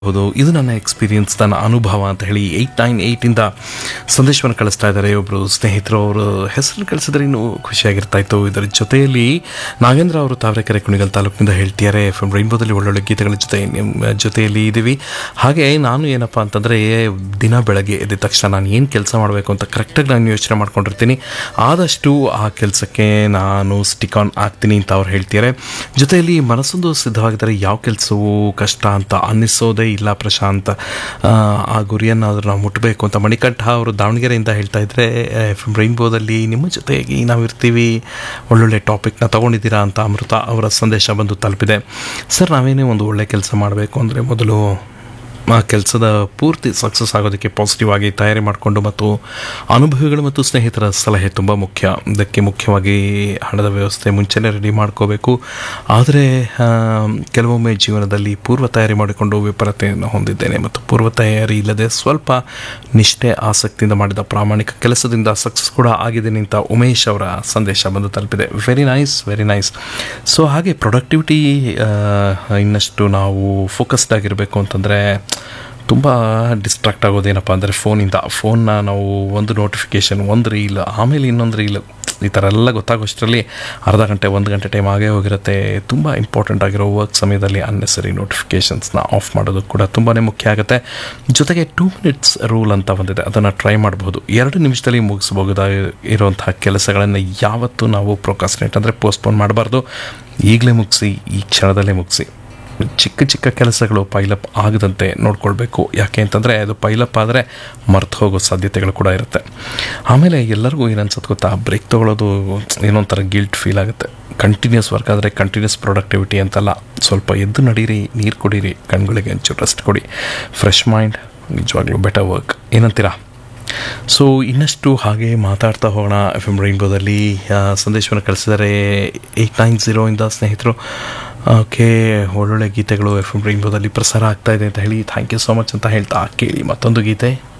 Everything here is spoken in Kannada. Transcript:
ಹೌದು, ಇದು ನನ್ನ ಎಕ್ಸ್ಪೀರಿಯನ್ಸ್, ನನ್ನ ಅನುಭವ ಅಂತ ಹೇಳಿ 898 ಸಂದೇಶವನ್ನು ಕಳಿಸ್ತಾ ಇದ್ದಾರೆ ಒಬ್ಬರು ಸ್ನೇಹಿತರು. ಅವರು ಹೆಸರು ಕಳಿಸಿದ್ರೆ ಇನ್ನೂ ಖುಷಿಯಾಗಿರ್ತಾ ಇತ್ತು. ಇದರ ಜೊತೆಯಲ್ಲಿ ನಾಗೇಂದ್ರ ಅವರು ತಾವರೆಕೆರೆ ಕುಣಿಗಲ್ ತಾಲೂಕಿನಿಂದ ಹೇಳ್ತಿದ್ದಾರೆ, ಎಫ್ ಎಂ ರೈನ್ಬೋದಲ್ಲಿ ಒಳ್ಳೊಳ್ಳೆ ಗೀತೆಗಳ ನಿಮ್ಮ ಜೊತೆಯಲ್ಲಿ ಇದ್ದೀವಿ. ಹಾಗೆ ನಾನು ಏನಪ್ಪ ಅಂತಂದರೆ, ದಿನ ಬೆಳಗ್ಗೆ ಎದ್ದ ತಕ್ಷಣ ನಾನು ಏನು ಕೆಲಸ ಮಾಡಬೇಕು ಅಂತ ಕರೆಕ್ಟಾಗಿ ನಾನು ಯೋಚನೆ ಮಾಡ್ಕೊಂಡಿರ್ತೀನಿ. ಆದಷ್ಟು ಆ ಕೆಲಸಕ್ಕೆ ನಾನು ಸ್ಟಿಕ್ ಆನ್ ಆಗ್ತೀನಿ ಅಂತ ಅವ್ರು ಹೇಳ್ತಿದ್ದಾರೆ. ಜೊತೆಯಲ್ಲಿ ಮನಸ್ಸೊಂದು ಸಿದ್ಧವಾಗಿದ್ದರೆ ಯಾವ ಕೆಲಸವೂ ಕಷ್ಟ ಅಂತ ಅನ್ನಿಸೋದೇ ಇಲ್ಲ ಪ್ರಶಾಂತ್. ಆ ಗುರಿಯನ್ನಾದರೂ ನಾವು ಮುಟ್ಟಬೇಕು ಅಂತ ಮಣಿಕಂಠ ಅವರು ದಾವಣಗೆರೆಯಿಂದ ಹೇಳ್ತಾ ಇದ್ದರೆ, ಎಫ್ ಎಂ ರೈನ್ಬೋದಲ್ಲಿ ನಿಮ್ಮ ಜೊತೆಗೆ ನಾವು ಇರ್ತೀವಿ, ಒಳ್ಳೊಳ್ಳೆ ಟಾಪಿಕ್ನ ತೊಗೊಂಡಿದ್ದೀರಾ ಅಂತ ಅಮೃತ ಅವರ ಸಂದೇಶ ಬಂದು ತಲುಪಿದೆ. ಸರ್, ನಾವೇನೇ ಒಂದು ಒಳ್ಳೆ ಕೆಲಸ ಮಾಡಬೇಕು ಅಂದರೆ ಮೊದಲು ಆ ಕೆಲಸದ ಪೂರ್ತಿ ಸಕ್ಸಸ್ ಆಗೋದಕ್ಕೆ ಪಾಸಿಟಿವ್ ಆಗಿ ತಯಾರಿ ಮಾಡಿಕೊಂಡು ಮತ್ತು ಅನುಭವಿಗಳು ಮತ್ತು ಸ್ನೇಹಿತರ ಸಲಹೆ ತುಂಬ ಮುಖ್ಯ. ಇದಕ್ಕೆ ಮುಖ್ಯವಾಗಿ ಹಣದ ವ್ಯವಸ್ಥೆ ಮುಂಚೆನೇ ರೆಡಿ ಮಾಡ್ಕೋಬೇಕು. ಆದರೆ ಕೆಲವೊಮ್ಮೆ ಜೀವನದಲ್ಲಿ ಪೂರ್ವ ತಯಾರಿ ಮಾಡಿಕೊಂಡು ವಿಫಲತೆಯನ್ನು ಹೊಂದಿದ್ದೇನೆ ಮತ್ತು ಪೂರ್ವ ತಯಾರಿ ಇಲ್ಲದೆ ಸ್ವಲ್ಪ ನಿಷ್ಠೆ ಆಸಕ್ತಿಯಿಂದ ಮಾಡಿದ ಪ್ರಾಮಾಣಿಕ ಕೆಲಸದಿಂದ ಸಕ್ಸಸ್ ಕೂಡ ಆಗಿದ್ದೇನೆ ಅಂತ ಉಮೇಶ್ ಅವರ ಸಂದೇಶ ಬಂದು ತಲುಪಿದೆ. Very nice, very nice. So ಹಾಗೆ ಪ್ರೊಡಕ್ಟಿವಿಟಿ ಇನ್ನಷ್ಟು ನಾವು ಫೋಕಸ್ಡ್ ಆಗಿರಬೇಕು ಅಂತಂದರೆ ತುಂಬ ಡಿಸ್ಟ್ರಾಕ್ಟ್ ಆಗೋದೇನಪ್ಪ ಅಂದರೆ ಫೋನ್ನ ನಾವು ಒಂದು ನೋಟಿಫಿಕೇಷನ್, ಒಂದು ರೀಲ್, ಆಮೇಲೆ ಇನ್ನೊಂದು ರೀಲ್, ಈ ಥರ ಎಲ್ಲ ಗೊತ್ತಾಗೋಷ್ಟರಲ್ಲಿ ಅರ್ಧ ಗಂಟೆ 1 ಗಂಟೆ ಟೈಮ್ ಆಗೇ ಹೋಗಿರುತ್ತೆ. ತುಂಬ ಇಂಪಾರ್ಟೆಂಟ್ ಆಗಿರೋ ವರ್ಕ್ ಸಮಯದಲ್ಲಿ ಅನ್ನೆಸರಿ ನೋಟಿಫಿಕೇಷನ್ಸ್ನ ಆಫ್ ಮಾಡೋದು ಕೂಡ ತುಂಬಾ ಮುಖ್ಯ ಆಗುತ್ತೆ. ಜೊತೆಗೆ 2 minutes ರೂಲ್ ಅಂತ ಬಂದಿದೆ, ಅದನ್ನು ಟ್ರೈ ಮಾಡ್ಬೋದು. 2 ನಿಮಿಷದಲ್ಲಿ ಮುಗಿಸ್ಬೋದಾಗಿರುವಂತಹ ಕೆಲಸಗಳನ್ನು ಯಾವತ್ತೂ ನಾವು ಪ್ರೊಕಾಸ್ಟಿನೇಟ್ ಅಂದರೆ ಪೋಸ್ಟ್ಪೋನ್ ಮಾಡಬಾರ್ದು. ಈಗಲೇ ಮುಗಿಸಿ, ಈ ಕ್ಷಣದಲ್ಲೇ ಮುಗಿಸಿ. ಚಿಕ್ಕ ಚಿಕ್ಕ ಕೆಲಸಗಳು ಪೈಲಪ್ ಆಗದಂತೆ ನೋಡ್ಕೊಳ್ಬೇಕು. ಯಾಕೆ ಅಂತಂದರೆ ಅದು ಪೈಲಪ್ ಆದರೆ ಮರ್ತು ಹೋಗೋ ಸಾಧ್ಯತೆಗಳು ಕೂಡ ಇರುತ್ತೆ. ಆಮೇಲೆ ಎಲ್ಲರಿಗೂ ಏನು ಅನ್ಸುತ್ತೆ ಗೊತ್ತಾ, ಬ್ರೇಕ್ ತೊಗೊಳ್ಳೋದು ಏನೊಂಥರ ಗಿಲ್ಟ್ ಫೀಲ್ ಆಗುತ್ತೆ. ಕಂಟಿನ್ಯೂಸ್ ವರ್ಕ್ ಆದರೆ ಕಂಟಿನ್ಯೂಸ್ ಪ್ರೊಡಕ್ಟಿವಿಟಿ ಅಂತಲ್ಲ, ಸ್ವಲ್ಪ ಎದ್ದು ನಡೀರಿ, ನೀರು ಕುಡೀರಿ, ಕಣ್ಗಳಿಗೆ ಒಂಚೂರು ರೆಸ್ಟ್ ಕೊಡಿ. ಫ್ರೆಶ್ ಮೈಂಡ್, ನಿಜವಾಗ್ಲೂ ಬೆಟರ್ ವರ್ಕ್. ಏನಂತೀರಾ? ಸೊ ಇನ್ನಷ್ಟು ಹಾಗೆ ಮಾತಾಡ್ತಾ ಹೋಗೋಣ. ಎಫ್ ಎಂ ರೈನ್ಬೋದಲ್ಲಿ ಸಂದೇಶವನ್ನು ಕಳಿಸಿದರೆ 890 ಸ್ನೇಹಿತರು. ಓಕೆ, ಒಳ್ಳೊಳ್ಳೆ ಗೀತೆಗಳು ಎಫ್ ಎಂ ರೈನ್ಬೋದಲ್ಲಿ ಪ್ರಸಾರ ಆಗ್ತಾ ಇದೆ ಅಂತ ಹೇಳಿ ಥ್ಯಾಂಕ್ ಯು ಸೋ ಮಚ್ ಅಂತ ಹೇಳ್ತಾ ಕೇಳಿ ಮತ್ತೊಂದು ಗೀತೆ.